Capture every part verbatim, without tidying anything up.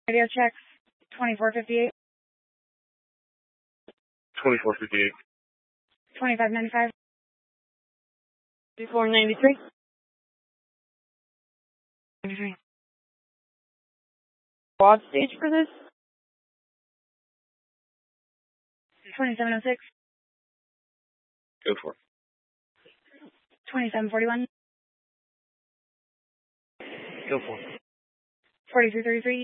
Radio checks twenty-four fifty-eight. twenty-four fifty-eight. twenty-five ninety-five. fifty-four ninety-three. ninety-three. Quad stage for this? twenty-seven oh six. Go for it. twenty-seven forty-one. Go for it. forty-three thirty-three.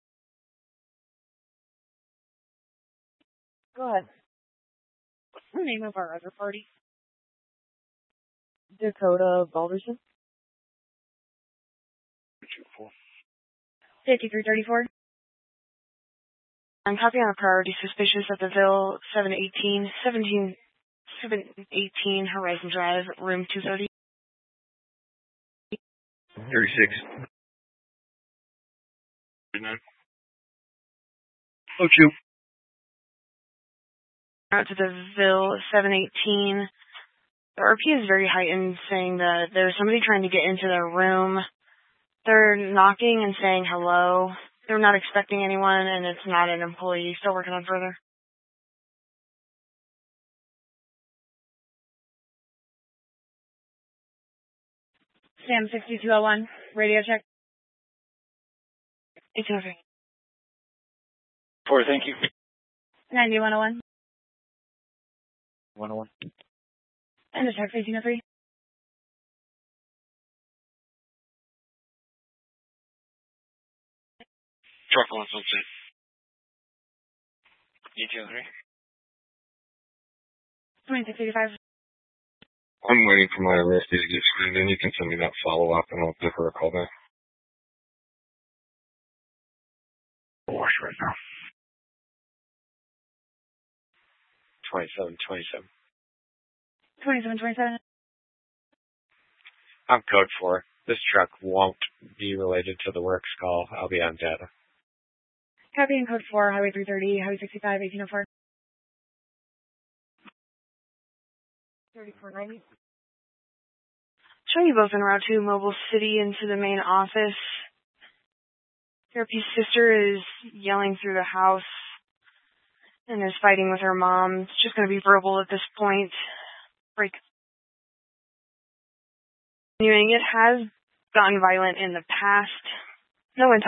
Go ahead. What's the name of our other party? Dakota Balderson. fifty-three thirty-four. I'm copying on a priority suspicious at the Ville seven eighteen, seventeen, seven eighteen Horizon Drive, room two thirty. thirty-six. thirty-nine. Oh, two. Out to the Ville seven eighteen. The R P is very heightened, saying that there's somebody trying to get into their room. They're knocking and saying hello. They're not expecting anyone, and it's not an employee. Still working on further. Sam sixty-two oh one. Radio check. eighteen oh three. Four, thank you. ninety-one oh one. one oh one. And the check eighteen oh three. Truck on sunset. eighteen oh three. twenty-six eighty-five. I'm waiting for my arrestee to get screened in. You can send me that follow-up, and I'll give her a call back. Wash right now. twenty-seven twenty-seven. twenty-seven twenty-seven. I'm code four. This truck won't be related to the works call. I'll be on data. Copy in code four, Highway three thirty, Highway sixty-five, eighteen oh four. thirty-four ninety. Show you both en route to Mobile City into the main office. Therapy's sister is yelling through the house and is fighting with her mom. It's just going to be verbal at this point. Break. It has gotten violent in the past. No